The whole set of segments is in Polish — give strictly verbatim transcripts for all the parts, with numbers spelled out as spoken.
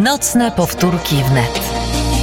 Nocne powtórki wnet.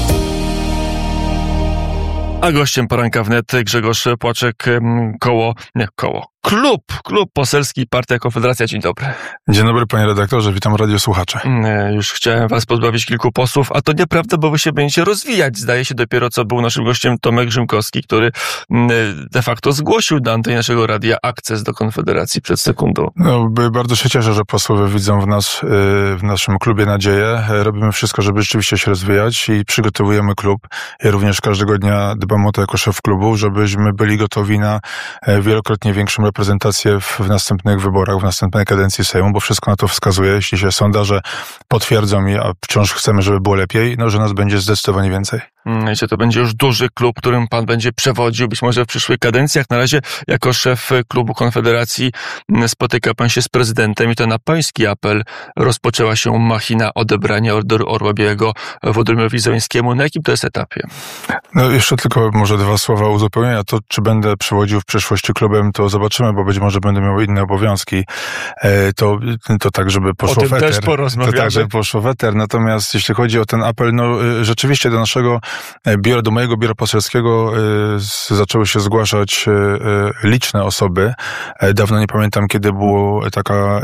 A gościem poranka wnet Grzegorz Płaczek, koło, nie koło, klub, klub poselski Partia Konfederacja. Dzień dobry. Dzień dobry, panie redaktorze, witam radiosłuchacze. Już chciałem was pozbawić kilku posłów, a to nieprawda, bo wy się będziecie rozwijać. Zdaje się dopiero co był naszym gościem Tomek Rzymkowski, który de facto zgłosił na antenie naszego radia akces do Konfederacji przed sekundą. No, bardzo się cieszę, że posłowie widzą w nas, w naszym klubie nadzieję. Robimy wszystko, żeby rzeczywiście się rozwijać i przygotowujemy klub. Ja również każdego dnia dbam o to jako szef klubu, żebyśmy byli gotowi na wielokrotnie większą reprezentację w, w następnych wyborach, w następnej kadencji Sejmu, bo wszystko na to wskazuje. Jeśli się sondaże potwierdzą i a wciąż chcemy, żeby było lepiej, no, że nas będzie zdecydowanie więcej. Jeśli to będzie już duży klub, którym pan będzie przewodził, być może w przyszłych kadencjach. Na razie jako szef klubu Konfederacji spotyka pan się z prezydentem i to na pański apel rozpoczęła się machina odebrania Orderu Orła Białego Władimirowi Zełenskiemu. Na jakim to jest etapie? No jeszcze tylko może dwa słowa uzupełnienia. To, czy będę przewodził w przyszłości klubem, to zobaczymy, bo być może będę miał inne obowiązki. To, to tak, żeby poszło weter. Też porozmawiamy. To tak, żeby poszło weter. Natomiast jeśli chodzi o ten apel, no rzeczywiście do naszego biura, do mojego biura poselskiego zaczęły się zgłaszać liczne osoby. Dawno nie pamiętam, kiedy było taka,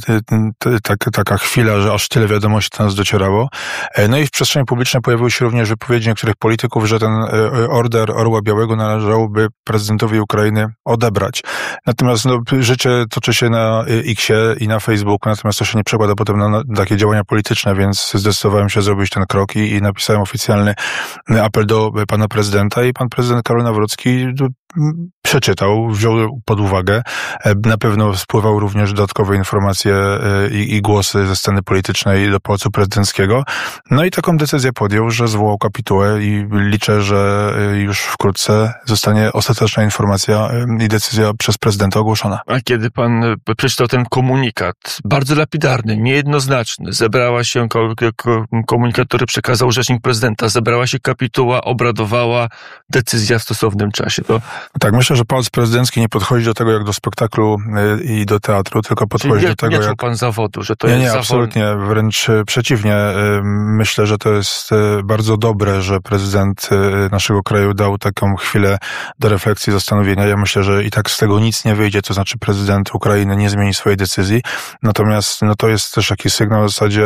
taka, taka chwila, że aż tyle wiadomości do nas docierało. No i w przestrzeni publicznej pojawiły się również wypowiedzi niektórych polityków, że ten order Orła Białego należałoby prezydentowi Ukrainy odebrać. Natomiast no, życie toczy się na X-ie i na Facebooku, natomiast to się nie przekłada potem na, na takie działania polityczne, więc zdecydowałem się zrobić ten krok i, i napisałem oficjalny apel do pana prezydenta i pan prezydent Karol Nawrocki przeczytał, wziął pod uwagę. Na pewno spływał również dodatkowe informacje i, i głosy ze sceny politycznej do Pałacu Prezydenckiego. No i taką decyzję podjął, że zwołał kapitułę i liczę, że już wkrótce zostanie ostateczna informacja i decyzja przez prezydenta ogłoszona. A kiedy pan przeczytał ten komunikat, bardzo lapidarny, niejednoznaczny, zebrała się komunikat, który przekazał rzecznik prezydenta, zebrała się kapituła, obradowała decyzja w stosownym czasie. To... Tak, myślę, że Pałac Prezydencki nie podchodzi do tego jak do spektaklu i do teatru, tylko podchodzi nie, do tego nie jak... Nie pan zawodu, że to nie, jest Nie, zawol... absolutnie, wręcz przeciwnie. Myślę, że to jest bardzo dobre, że prezydent naszego kraju dał taką chwilę do refleksji, zastanowienia. Ja myślę, że i tak z tego nic nie wyjdzie, to znaczy prezydent Ukrainy nie zmieni swojej decyzji. Natomiast no, to jest też jakiś sygnał w zasadzie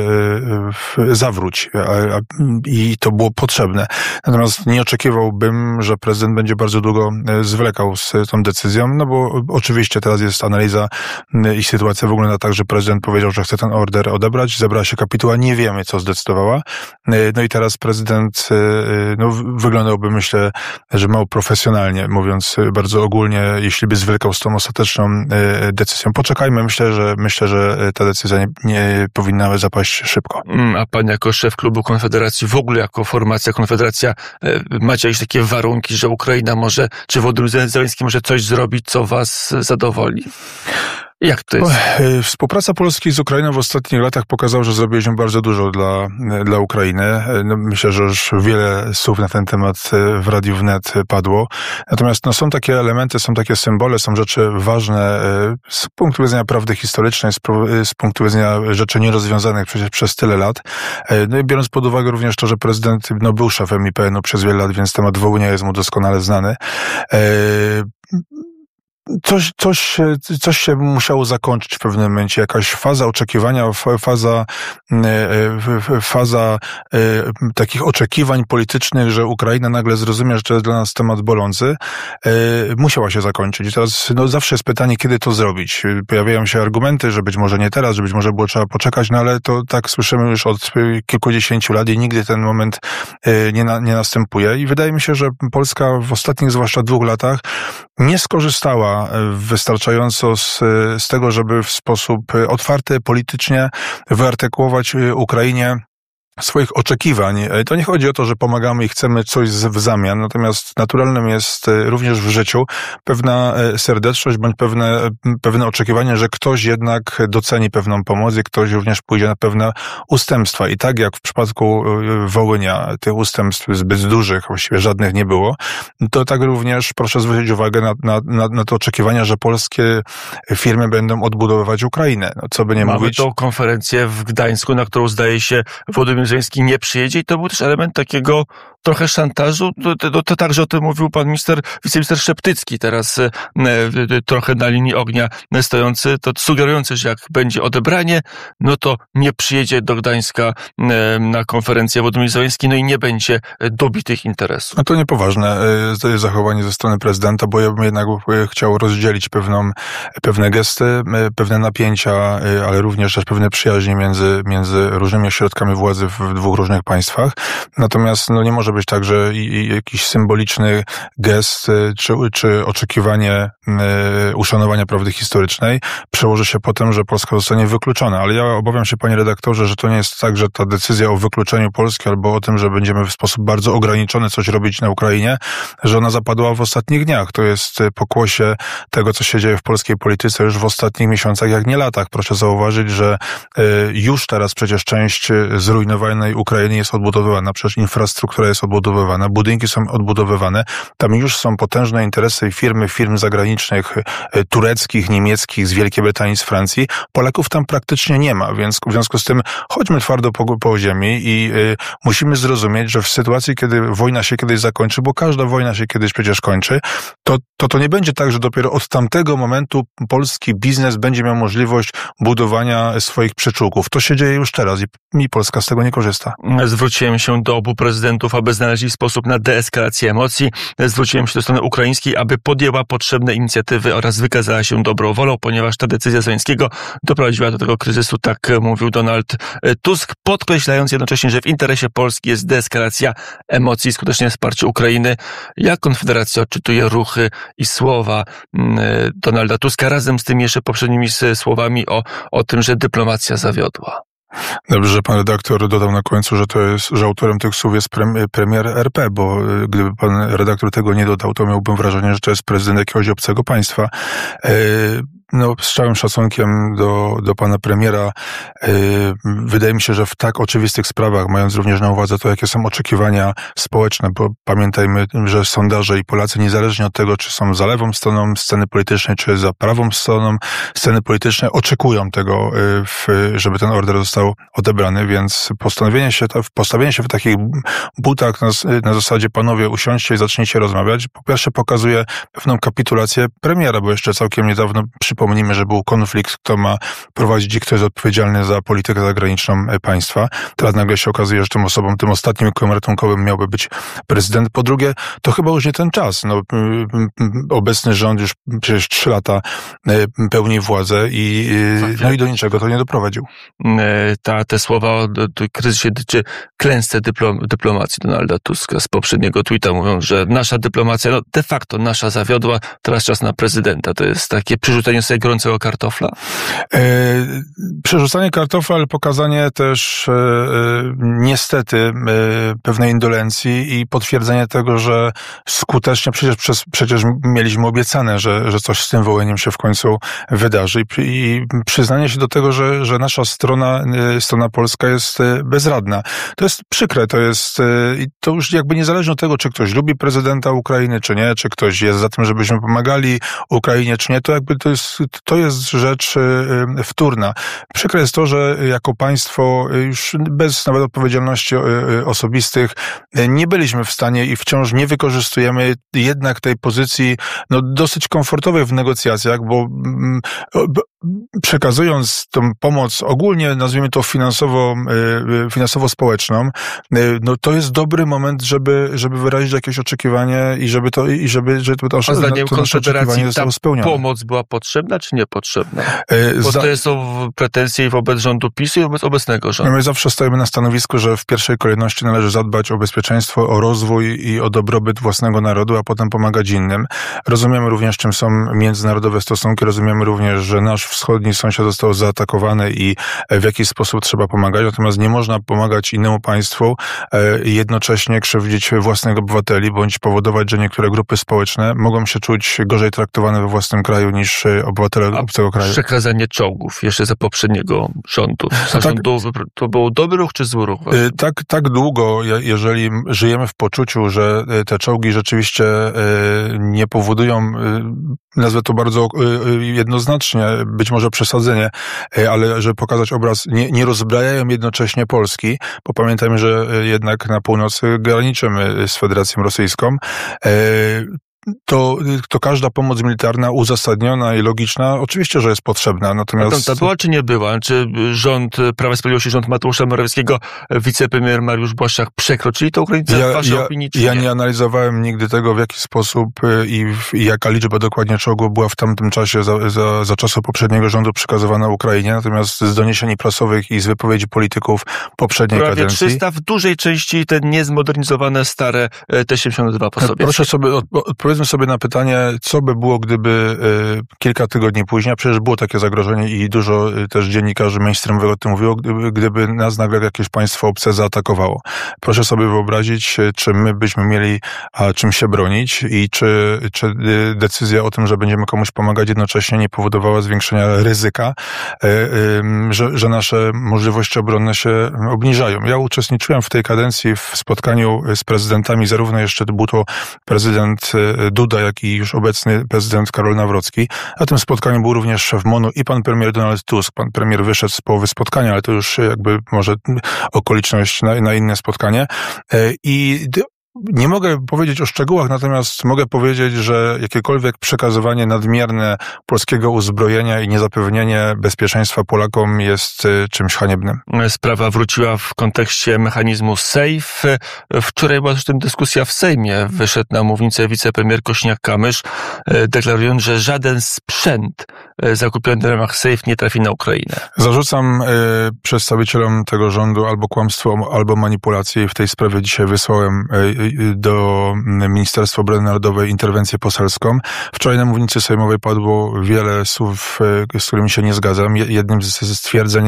yy, zawróć. I to było potrzebne. Natomiast nie oczekiwałbym, że prezydent będzie bardzo długo zwlekał z tą decyzją, no bo oczywiście teraz jest analiza i sytuacja wygląda tak, że prezydent powiedział, że chce ten order odebrać, zebrała się kapituła, nie wiemy, co zdecydowała. No i teraz prezydent no, wyglądałby, myślę, że mało profesjonalnie, mówiąc bardzo ogólnie, jeśli by zwlekał z tą ostateczną decyzją. Poczekajmy, myślę, że myślę, że ta decyzja nie, nie powinna zapaść szybko. A pan jako szef klubu Konfederacji, w ogóle jako formacja Konfederacja, macie jakieś takie warunki, że Ukraina może, czy Władimir Zełenski może coś zrobić, co was zadowoli? Jak to jest? Współpraca Polski z Ukrainą w ostatnich latach pokazała, że zrobiliśmy bardzo dużo dla, dla Ukrainy. No, myślę, że już wiele słów na ten temat w Radiu Wnet padło. Natomiast no, są takie elementy, są takie symbole, są rzeczy ważne z punktu widzenia prawdy historycznej, z, z punktu widzenia rzeczy nierozwiązanych przecież przez tyle lat. No i biorąc pod uwagę również to, że prezydent no, był szefem I P N u przez wiele lat, więc temat Wołynia jest mu doskonale znany. Coś, coś, coś się musiało zakończyć w pewnym momencie. Jakaś faza oczekiwania, faza, faza takich oczekiwań politycznych, że Ukraina nagle zrozumie, że to jest dla nas temat bolący, musiała się zakończyć. I teraz no, zawsze jest pytanie, kiedy to zrobić. Pojawiają się argumenty, że być może nie teraz, że być może było trzeba poczekać, no ale to tak słyszymy już od kilkudziesięciu lat i nigdy ten moment nie, na, nie następuje. I wydaje mi się, że Polska w ostatnich zwłaszcza dwóch latach nie skorzystała wystarczająco z, z tego, żeby w sposób otwarty, politycznie wyartykułować Ukrainie swoich oczekiwań. To nie chodzi o to, że pomagamy i chcemy coś w zamian, natomiast naturalnym jest również w życiu pewna serdeczność bądź pewne, pewne oczekiwanie, że ktoś jednak doceni pewną pomoc i ktoś również pójdzie na pewne ustępstwa. I tak jak w przypadku Wołynia tych ustępstw zbyt dużych, właściwie żadnych nie było, to tak również proszę zwrócić uwagę na, na, na, na te oczekiwania, że polskie firmy będą odbudowywać Ukrainę. No, co by nie Mamy mówić. tą konferencję w Gdańsku, na którą zdaje się Władimir Zełenski nie przyjedzie i to był też element takiego trochę szantażu. To, to, to także o tym mówił pan minister, wiceminister Szeptycki, teraz e, trochę na linii ognia stojący, to sugerujący, że jak będzie odebranie, no to nie przyjedzie do Gdańska e, na konferencję Władimir Zełenski, no i nie będzie dobitych interesów. No to niepoważne e, zachowanie ze strony prezydenta, bo ja bym jednak chciał rozdzielić pewną, pewne gesty, pewne napięcia, ale również też pewne przyjaźnie między, między różnymi ośrodkami władzy w dwóch różnych państwach. Natomiast no nie może być tak, że i, i jakiś symboliczny gest czy, czy oczekiwanie y, uszanowania prawdy historycznej przełoży się potem, że Polska zostanie wykluczona. Ale ja obawiam się, panie redaktorze, że to nie jest tak, że ta decyzja o wykluczeniu Polski albo o tym, że będziemy w sposób bardzo ograniczony coś robić na Ukrainie, że ona zapadła w ostatnich dniach. To jest pokłosie tego, co się dzieje w polskiej polityce już w ostatnich miesiącach, jak nie latach. Proszę zauważyć, że y, już teraz przecież część zrujnowanej Ukrainy jest odbudowywana, przecież infrastruktura jest odbudowywana, budynki są odbudowywane, tam już są potężne interesy firmy, firm zagranicznych, tureckich, niemieckich, z Wielkiej Brytanii, z Francji. Polaków tam praktycznie nie ma, więc w związku z tym chodźmy twardo po, po ziemi i y, musimy zrozumieć, że w sytuacji, kiedy wojna się kiedyś zakończy, bo każda wojna się kiedyś przecież kończy, to to, to nie będzie tak, że dopiero od tamtego momentu polski biznes będzie miał możliwość budowania swoich przyczółków. To się dzieje już teraz i, i Polska z tego nie korzysta. Zwróciłem się do obu prezydentów, aby znaleźli sposób na deeskalację emocji. Zwróciłem się do strony ukraińskiej, aby podjęła potrzebne inicjatywy oraz wykazała się dobrą wolą, ponieważ ta decyzja Zełenskiego doprowadziła do tego kryzysu, tak mówił Donald Tusk, podkreślając jednocześnie, że w interesie Polski jest deeskalacja emocji, skuteczne wsparcie Ukrainy. Jak Konfederacja odczytuje ruchy i słowa Donalda Tuska razem z tymi jeszcze poprzednimi słowami o, o tym, że dyplomacja zawiodła? Dobrze, że pan redaktor dodał na końcu, że to jest, że autorem tych słów jest premier R P, bo gdyby pan redaktor tego nie dodał, to miałbym wrażenie, że to jest prezydent jakiegoś obcego państwa. No, z całym szacunkiem do, do pana premiera, yy, wydaje mi się, że w tak oczywistych sprawach, mając również na uwadze to, jakie są oczekiwania społeczne, bo pamiętajmy, że sondaże i Polacy, niezależnie od tego, czy są za lewą stroną sceny politycznej, czy za prawą stroną sceny politycznej, oczekują tego, yy, w, żeby ten order został odebrany, więc postanowienie się, postawienie się w takich butach na, na zasadzie panowie usiądźcie i zacznijcie rozmawiać, po pierwsze pokazuje pewną kapitulację premiera, bo jeszcze całkiem niedawno przypomnijmy, że był konflikt, kto ma prowadzić i kto jest odpowiedzialny za politykę zagraniczną państwa. Teraz nagle się okazuje, że tą osobą, tym ostatnim kołem ratunkowym miałby być prezydent. Po drugie, to chyba już nie ten czas. No, obecny rząd już przecież trzy lata pełni władzę i, no i do niczego to nie doprowadził. Ta, te słowa o kryzysie czy klęsce dyplom, dyplomacji Donalda Tuska z poprzedniego tweeta mówią, że nasza dyplomacja, no de facto nasza zawiodła, teraz czas na prezydenta. To jest takie przerzucenie sobie gorącego kartofla? E, przerzucanie kartofla, ale pokazanie też e, niestety e, pewnej indolencji i potwierdzenie tego, że skutecznie przecież, przez, przecież mieliśmy obiecane, że, że coś z tym wołaniem się w końcu wydarzy i, i przyznanie się do tego, że, że nasza strona, e, strona polska jest bezradna. To jest przykre, to jest i to już jakby niezależnie od tego, czy ktoś lubi prezydenta Ukrainy, czy nie, czy ktoś jest za tym, żebyśmy pomagali Ukrainie, czy nie, to jakby to jest To jest rzecz wtórna. Przykre jest to, że jako państwo już bez nawet odpowiedzialności osobistych nie byliśmy w stanie i wciąż nie wykorzystujemy jednak tej pozycji no, dosyć komfortowej w negocjacjach, bo przekazując tą pomoc ogólnie, nazwijmy to finansowo, finansowo-społeczną, no to jest dobry moment, żeby, żeby wyrazić jakieś oczekiwanie i żeby to, i żeby, żeby to, A zdaniem to nasze oczekiwanie zostało spełnione. Pomoc była potrzebna czy niepotrzebna? Bo Za... to są pretensje wobec rządu PiS-u i wobec obecnego rządu. My zawsze stoimy na stanowisku, że w pierwszej kolejności należy zadbać o bezpieczeństwo, o rozwój i o dobrobyt własnego narodu, a potem pomagać innym. Rozumiemy również, czym są międzynarodowe stosunki, rozumiemy również, że nasz wschodni sąsiad został zaatakowany i w jakiś sposób trzeba pomagać, natomiast nie można pomagać innemu państwu i jednocześnie krzywdzić własnych obywateli, bądź powodować, że niektóre grupy społeczne mogą się czuć gorzej traktowane we własnym kraju niż obywatele obcego kraju. Przekazanie czołgów jeszcze za poprzedniego rządu. Za tak, rządu to był dobry ruch czy zły ruch? Tak, tak długo, jeżeli żyjemy w poczuciu, że te czołgi rzeczywiście nie powodują, nazwę to bardzo jednoznacznie, być może przesadzenie, ale żeby pokazać obraz, nie, nie rozbrajają jednocześnie Polski, bo pamiętajmy, że jednak na północy graniczymy z Federacją Rosyjską, to, to każda pomoc militarna uzasadniona i logiczna oczywiście, że jest potrzebna. Natomiast... A to była czy nie była? Czy rząd Prawa i Sprawiedliwości, rząd Mateusza Morawieckiego, wicepremier Mariusz Błaszczak przekroczyli tę granicę ja, w waszej ja, opinii, czy ja nie? nie analizowałem nigdy tego, w jaki sposób i, w, i jaka liczba dokładnie czołgów była w tamtym czasie za, za, za czasów poprzedniego rządu przekazywana Ukrainie. Natomiast z doniesień prasowych i z wypowiedzi polityków poprzedniej Prawie kadencji... trzysta, w dużej części te niezmodernizowane stare T siedemdziesiąt dwa po sobie. Proszę sobie, odpowiedzmy sobie na pytanie, co by było, gdyby y, kilka tygodni później, a przecież było takie zagrożenie i dużo y, też dziennikarzy mainstreamowego o tym mówiło, gdyby, gdyby nas nagle jakieś państwo obce zaatakowało. Proszę sobie wyobrazić, czy my byśmy mieli a, czym się bronić i czy, czy y, decyzja o tym, że będziemy komuś pomagać, jednocześnie nie powodowała zwiększenia ryzyka, y, y, że, że nasze możliwości obronne się obniżają. Ja uczestniczyłem w tej kadencji w spotkaniu z prezydentami, zarówno jeszcze był to prezydent Duda, jak i już obecny prezydent Karol Nawrocki. Na tym spotkaniu był również szef MON-u i pan premier Donald Tusk. Pan premier wyszedł z połowy spotkania, ale to już jakby może okoliczność na, na inne spotkanie. I nie mogę powiedzieć o szczegółach, natomiast mogę powiedzieć, że jakiekolwiek przekazywanie nadmierne polskiego uzbrojenia i niezapewnienie bezpieczeństwa Polakom jest czymś haniebnym. Sprawa wróciła w kontekście mechanizmu SAFE. Wczoraj była też dyskusja w Sejmie. Wyszedł na mównicę wicepremier Kosiniak-Kamysz, deklarując, że żaden sprzęt zakupiony w ramach SAFE nie trafi na Ukrainę. Zarzucam y, przedstawicielom tego rządu albo kłamstwo, albo manipulację. W tej sprawie dzisiaj wysłałem y, do Ministerstwa Obrony Narodowej interwencję poselską. Wczoraj na mównicy sejmowej padło wiele słów, z którymi się nie zgadzam. Jednym z stwierdzeń,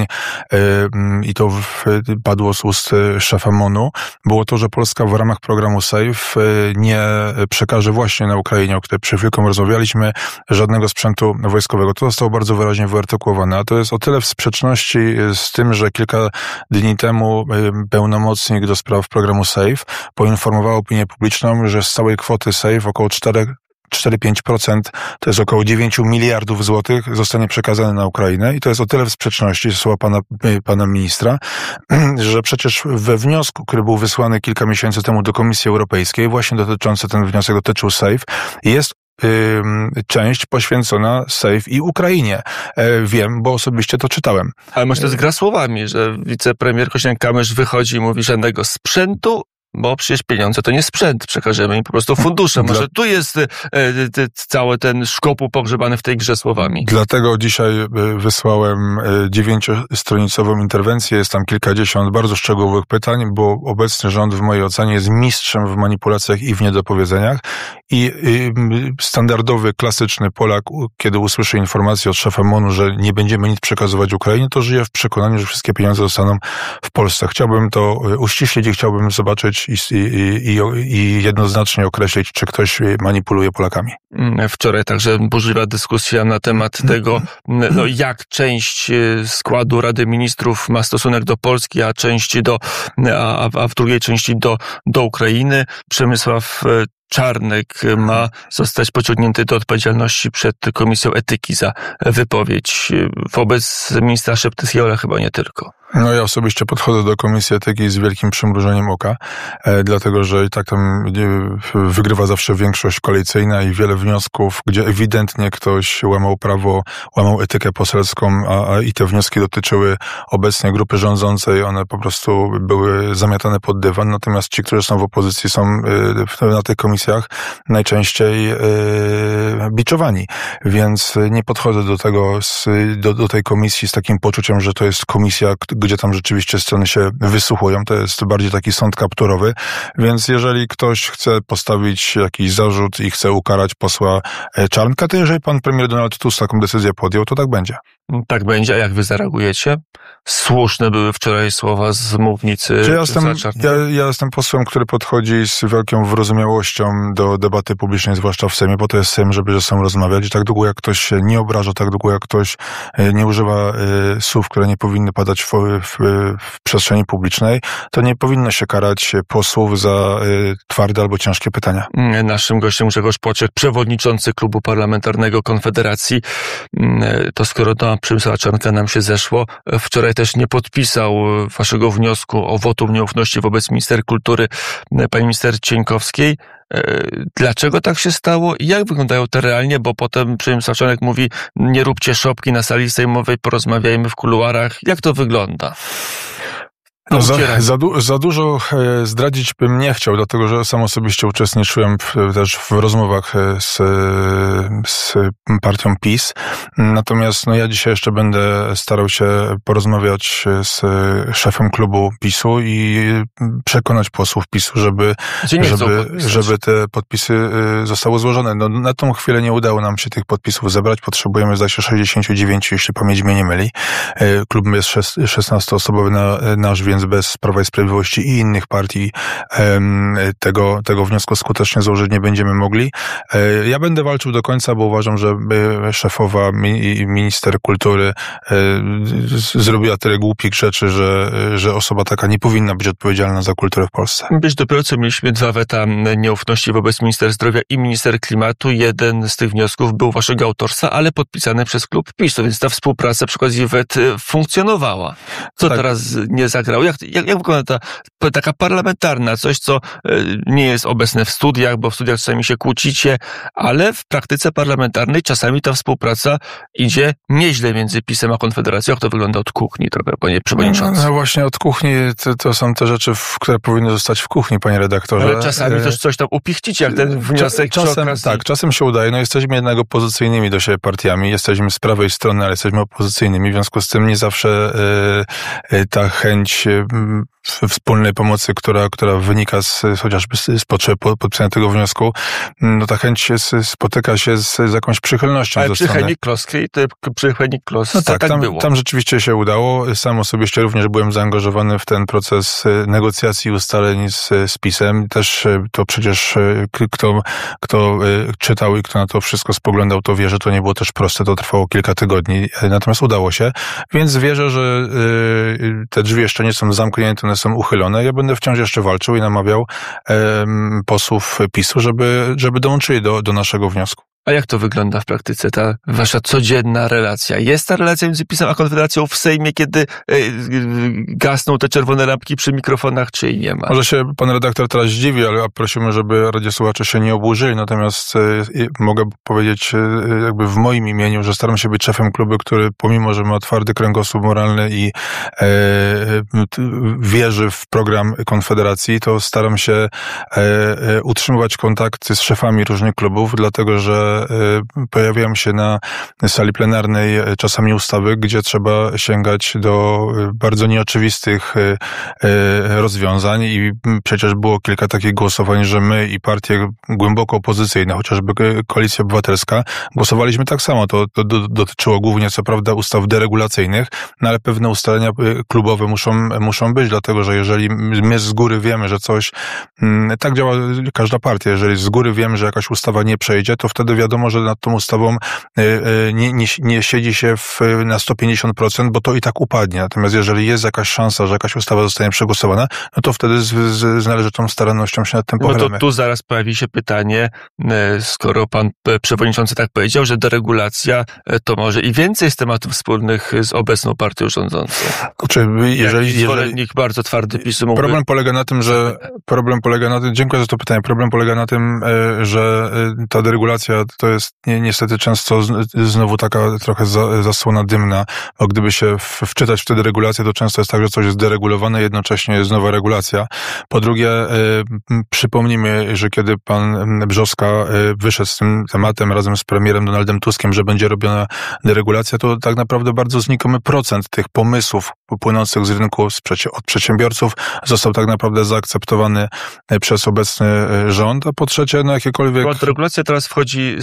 i to padło z ust szefa MON-u, było to, że Polska w ramach programu SAFE nie przekaże właśnie na Ukrainie, o której przed chwilką rozmawialiśmy, żadnego sprzętu wojskowego. To zostało bardzo wyraźnie wyartykułowane. A to jest o tyle w sprzeczności z tym, że kilka dni temu pełnomocnik do spraw programu SAFE poinformował opinię publiczną, że z całej kwoty SAFE około cztery do pięciu procent, to jest około dziewięć miliardów złotych, zostanie przekazane na Ukrainę i to jest o tyle w sprzeczności, słowa pana, pana ministra, że przecież we wniosku, który był wysłany kilka miesięcy temu do Komisji Europejskiej, właśnie dotyczący, ten wniosek dotyczył SAFE, jest część poświęcona SAFE i Ukrainie. Wiem, bo osobiście to czytałem. Ale może to jest gra słowami, że wicepremier Kosiniak-Kamysz wychodzi i mówi żadnego sprzętu, bo przecież pieniądze to nie sprzęt, przekażemy im po prostu fundusze. Może Dla... tu jest e, e, cały ten szkopuł pogrzebany w tej grze słowami. Dlatego dzisiaj wysłałem dziewięciostronicową interwencję, jest tam kilkadziesiąt bardzo szczegółowych pytań, bo obecny rząd w mojej ocenie jest mistrzem w manipulacjach i w niedopowiedzeniach i, i standardowy, klasyczny Polak, kiedy usłyszy informację od szefa MON-u, że nie będziemy nic przekazywać Ukrainie, to żyje w przekonaniu, że wszystkie pieniądze zostaną w Polsce. Chciałbym to uściślić i chciałbym zobaczyć I, i, i jednoznacznie określić, czy ktoś manipuluje Polakami. Wczoraj także burzliwa dyskusja na temat tego, no, jak część składu Rady Ministrów ma stosunek do Polski, a część do, a, a w drugiej części do, do Ukrainy. Przemysław Czarnek ma zostać pociągnięty do odpowiedzialności przed Komisją Etyki za wypowiedź wobec ministra Szeptyckiego, ale chyba nie tylko. No ja osobiście podchodzę do Komisji Etyki z wielkim przymrużeniem oka, e, dlatego że i tak tam e, wygrywa zawsze większość koalicyjna i wiele wniosków, gdzie ewidentnie ktoś łamał prawo, łamał etykę poselską, a, a i te wnioski dotyczyły obecnej grupy rządzącej, one po prostu były zamiatane pod dywan, natomiast ci, którzy są w opozycji, są e, na tych komisjach najczęściej e, biczowani, więc nie podchodzę do tego, z, do, do tej komisji z takim poczuciem, że to jest komisja, gdzie tam rzeczywiście strony się wysłuchują. To jest bardziej taki sąd kapturowy, więc jeżeli ktoś chce postawić jakiś zarzut i chce ukarać posła Czarnka, to jeżeli pan premier Donald Tusk taką decyzję podjął, to tak będzie. tak będzie, a jak wy zareagujecie? Słuszne były wczoraj słowa z mównicy. Ja jestem, ja, ja jestem posłem, który podchodzi z wielką wyrozumiałością do debaty publicznej, zwłaszcza w Sejmie, bo to jest Sejm, żeby ze sobą rozmawiać. I tak długo jak ktoś się nie obraża, tak długo jak ktoś nie używa y, słów, które nie powinny padać w, w, w przestrzeni publicznej, to nie powinno się karać posłów za y, twarde albo ciężkie pytania. Naszym gościem Grzegorz Płaczek, przewodniczący klubu parlamentarnego Konfederacji. To skoro ta Przemysława Czarnka nam się zeszło, wczoraj też nie podpisał waszego wniosku o wotum nieufności wobec minister kultury, pani minister Cieńkowskiej. Dlaczego tak się stało i jak wyglądają te realnie? Bo potem Przemysław Czarnek mówi, nie róbcie szopki na sali sejmowej, porozmawiajmy w kuluarach. Jak to wygląda? No za, za, du, za dużo e, zdradzić bym nie chciał, dlatego że sam osobiście uczestniczyłem w, też w rozmowach z, z partią PiS. Natomiast no, ja dzisiaj jeszcze będę starał się porozmawiać z szefem klubu PiSu i przekonać posłów PiSu, żeby, żeby, żeby te podpisy zostały złożone. No, na tą chwilę nie udało nam się tych podpisów zebrać. Potrzebujemy zdaje się sześćdziesiąt dziewięć, jeśli pamięć mnie nie myli. Klub jest szesnastoosobowy na nasz, więc bez Prawa i Sprawiedliwości i innych partii tego, tego wniosku skutecznie złożyć nie będziemy mogli. Ja będę walczył do końca, bo uważam, że szefowa minister kultury zrobiła tyle głupich rzeczy, że, że osoba taka nie powinna być odpowiedzialna za kulturę w Polsce. Być dopiero co mieliśmy dwa weta nieufności wobec minister zdrowia i minister klimatu. Jeden z tych wniosków był waszego autorstwa, ale podpisany przez klub PiSu, więc ta współpraca przy okazji wet funkcjonowała. Co tak teraz nie zagrało? Jak, jak, jak wygląda ta taka parlamentarna, coś co nie jest obecne w studiach, bo w studiach czasami się kłócicie, ale w praktyce parlamentarnej czasami ta współpraca idzie nieźle między PiS-em a Konfederacją. Jak to wygląda od kuchni trochę, panie przewodniczący? No, no właśnie od kuchni to, to są te rzeczy, które powinny zostać w kuchni, panie redaktorze. Ale czasami e... też coś tam upichcicie, jak ten wniosek. Czasem, tak, czasem się udaje. No jesteśmy jednak opozycyjnymi do siebie partiami, jesteśmy z prawej strony, ale jesteśmy opozycyjnymi, w związku z tym nie zawsze e, e, ta chęć e, wspólnej pomocy, która, która wynika z, chociażby z potrzeby podpisania tego wniosku, no ta chęć jest, spotyka się z, z jakąś przychylnością. Ale przy Henning Kloskiej, to przy Henning Klosce no tak, tak tam, było. Tam rzeczywiście się udało. Sam osobiście również byłem zaangażowany w ten proces negocjacji i ustaleń z, z PiS-em. Też to przecież kto, kto czytał i kto na to wszystko spoglądał, to wie, że to nie było też proste. To trwało kilka tygodni. Natomiast udało się. Więc wierzę, że te drzwi jeszcze nie są zamknięte, one są uchylone. Ja będę wciąż jeszcze walczył i namawiał um, posłów PiSu, żeby, żeby dołączyli do, do naszego wniosku. A jak to wygląda w praktyce, ta wasza codzienna relacja? Jest ta relacja między PiS-em a Konfederacją w Sejmie, kiedy y, gasną te czerwone lampki przy mikrofonach, czy jej nie ma? Może się pan redaktor teraz zdziwi, ale prosimy, żeby radiosłuchacze się nie oburzyli. Natomiast y, mogę powiedzieć y, jakby w moim imieniu, że staram się być szefem klubu, który pomimo, że ma twardy kręgosłup moralny i y, y, wierzy w program Konfederacji, to staram się y, y, utrzymywać kontakty z szefami różnych klubów, dlatego że pojawiają się na sali plenarnej czasami ustawy, gdzie trzeba sięgać do bardzo nieoczywistych rozwiązań i przecież było kilka takich głosowań, że my i partie głęboko opozycyjne, chociażby Koalicja Obywatelska, głosowaliśmy tak samo. To, to dotyczyło głównie, co prawda, ustaw deregulacyjnych, no ale pewne ustalenia klubowe muszą, muszą być, dlatego że jeżeli my z góry wiemy, że coś, tak działa każda partia, jeżeli z góry wiemy, że jakaś ustawa nie przejdzie, to wtedy wiadomo, że nad tą ustawą nie, nie, nie siedzi się w, na sto pięćdziesiąt procent, bo to i tak upadnie. Natomiast jeżeli jest jakaś szansa, że jakaś ustawa zostanie przegłosowana, no to wtedy z, z, z należytą starannością się nad tym pochylamy. No to tu zaraz pojawi się pytanie, skoro pan przewodniczący tak powiedział, że deregulacja to może i więcej z tematów wspólnych z obecną partią rządzącą. Znaczy, jeżeli, jeżeli bardzo twardy PiS mógłby... Problem polega na tym, że problem polega na tym, dziękuję za to pytanie, problem polega na tym, że ta deregulacja to jest ni- niestety często z- znowu taka trochę za- zasłona dymna, bo gdyby się w- wczytać w tę deregulację, to często jest tak, że coś jest deregulowane, jednocześnie jest nowa regulacja. Po drugie, y, przypomnijmy, że kiedy pan Brzoska y, wyszedł z tym tematem razem z premierem Donaldem Tuskiem, że będzie robiona deregulacja, to tak naprawdę bardzo znikomy procent tych pomysłów płynących z rynku z przecie- od przedsiębiorców został tak naprawdę zaakceptowany przez obecny rząd, a po trzecie, no jakiekolwiek... Bo deregulacja teraz wchodzi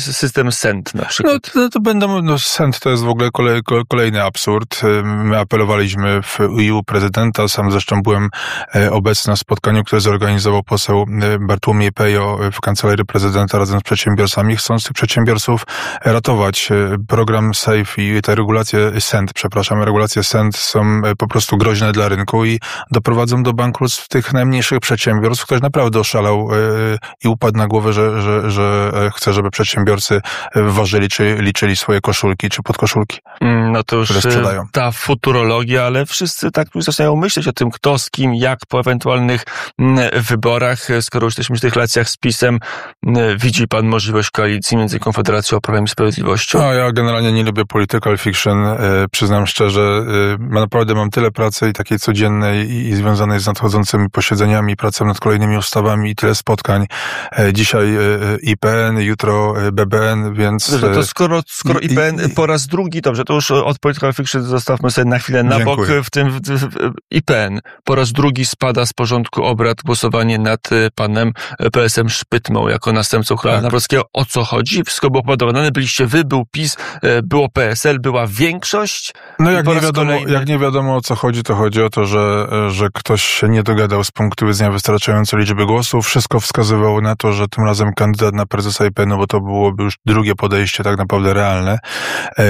system S E N T na przykład? No to, to będą, no S E N T to jest w ogóle kolej, kolejny absurd. My apelowaliśmy w u prezydenta, sam zresztą byłem obecny na spotkaniu, które zorganizował poseł Bartłomiej Pejo w kancelarii prezydenta razem z przedsiębiorcami, chcąc tych przedsiębiorców ratować. Program SAFE i te regulacje S E N T, przepraszam, regulacje S E N T są po prostu groźne dla rynku i doprowadzą do bankructw tych najmniejszych przedsiębiorstw. Ktoś naprawdę oszalał i upadł na głowę, że, że, że chce, żeby przedsiębiorcy ważyli, czy liczyli swoje koszulki, czy podkoszulki, no to już które sprzedają. Ta futurologia, ale wszyscy tak już zaczynają myśleć o tym, kto z kim, jak po ewentualnych wyborach. Skoro już jesteśmy w tych relacjach z PiS-em, widzi pan możliwość koalicji między Konfederacją a Prawem i Sprawiedliwością? No, ja generalnie nie lubię political fiction. Przyznam szczerze, naprawdę mam tyle pracy i takiej codziennej i, i związanej z nadchodzącymi posiedzeniami, pracą nad kolejnymi ustawami i tyle spotkań. Dzisiaj I P N, jutro B B N, więc... Dobrze, to skoro, skoro I P N i, po raz drugi, dobrze, to już od political fiction zostawmy sobie na chwilę na dziękuję. bok. W tym w, w, I P N po raz drugi spada z porządku obrad głosowanie nad panem P S em Szpytmą jako następcą Karola tak. Nawrockiego. O co chodzi? Wszystko było podawane, byliście wy, był PiS, było P S L, była większość. No jak nie, wiadomo, kolejny... jak nie wiadomo o co chodzi, to chodzi o to, że, że ktoś się nie dogadał z punktu widzenia wystarczającej liczby głosów. Wszystko wskazywało na to, że tym razem kandydat na prezesa I P N-u, bo to byłoby już drugie podejście tak naprawdę realne. Eee,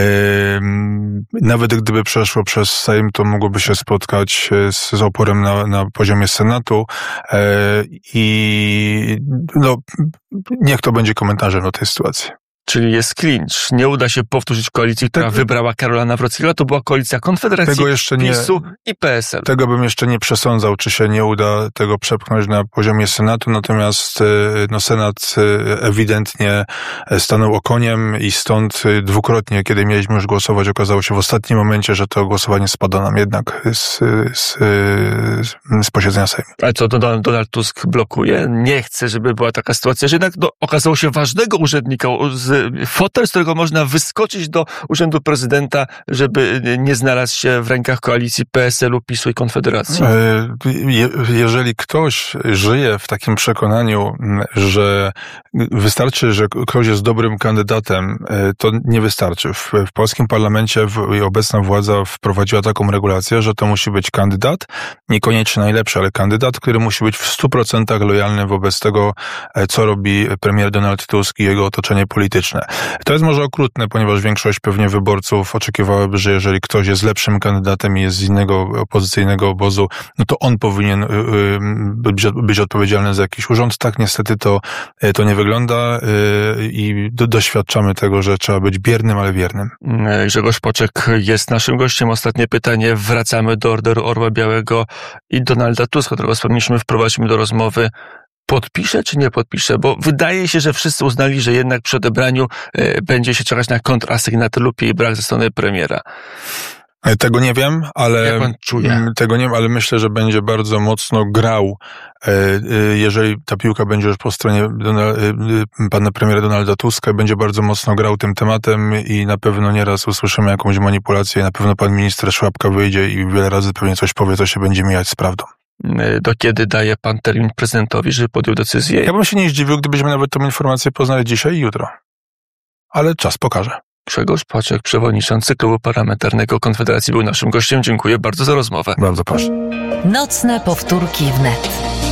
nawet gdyby przeszło przez Sejm, to mogłoby się spotkać z, z oporem na, na poziomie Senatu eee, i no, niech to będzie komentarzem do tej sytuacji. Czyli jest clinch. Nie uda się powtórzyć koalicji, która tego, wybrała Karola Nawrockiego. To była koalicja Konfederacji, tego jeszcze nie, PiS-u i P S L. Tego bym jeszcze nie przesądzał, czy się nie uda tego przepchnąć na poziomie Senatu, natomiast no, Senat ewidentnie stanął okoniem i stąd dwukrotnie, kiedy mieliśmy już głosować, okazało się w ostatnim momencie, że to głosowanie spada nam jednak z, z, z posiedzenia Sejmu. Ale co, Donald, Donald Tusk blokuje? Nie chce, żeby była taka sytuacja, że jednak no, okazało się ważnego urzędnika z fotel, z którego można wyskoczyć do urzędu prezydenta, żeby nie znalazł się w rękach koalicji P S L-u, PiS-u i Konfederacji? Je, jeżeli ktoś żyje w takim przekonaniu, że wystarczy, że ktoś jest dobrym kandydatem, to nie wystarczy. W, w polskim parlamencie w, obecna władza wprowadziła taką regulację, że to musi być kandydat, niekoniecznie najlepszy, ale kandydat, który musi być w stu procentach lojalny wobec tego, co robi premier Donald Tusk i jego otoczenie polityczne. To jest może okrutne, ponieważ większość pewnie wyborców oczekiwałaby, że jeżeli ktoś jest lepszym kandydatem i jest z innego opozycyjnego obozu, no to on powinien być, być odpowiedzialny za jakiś urząd. Tak niestety to, to nie wygląda i do, doświadczamy tego, że trzeba być biernym, ale wiernym. Grzegorz Płaczek jest naszym gościem. Ostatnie pytanie. Wracamy do Orderu Orła Białego i Donalda Tuska, którego wspomnieliśmy, wprowadzimy do rozmowy. Podpisze czy nie podpisze? Bo wydaje się, że wszyscy uznali, że jednak przy odebraniu y, będzie się czekać na kontrasygnatę lub jej brak ze strony premiera. Tego nie wiem, ale Jak pan czuje? Tego nie wiem, ale myślę, że będzie bardzo mocno grał, jeżeli ta piłka będzie już po stronie pana premiera Donalda Tuska, będzie bardzo mocno grał tym tematem i na pewno nieraz usłyszymy jakąś manipulację. Na pewno pan minister Szłapka wyjdzie i wiele razy pewnie coś powie, co się będzie mijać z prawdą. Do kiedy daje pan termin prezydentowi, żeby podjął decyzję? Ja bym się nie zdziwił, gdybyśmy nawet tą informację poznali dzisiaj i jutro. Ale czas pokaże. Grzegorz Płaczek, przewodniczący Klubu Parlamentarnego Konfederacji, był naszym gościem. Dziękuję bardzo za rozmowę. Bardzo proszę. Nocne powtórki wnet.